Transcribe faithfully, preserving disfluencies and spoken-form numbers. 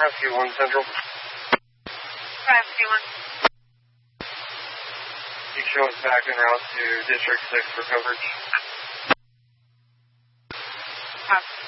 Rescue one Central. Rescue one. You show us back en route to District six for coverage. Copy.